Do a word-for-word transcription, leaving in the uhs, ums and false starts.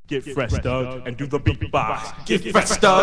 Get fresh, Doug, and do the beatbox. Get fresh, dog.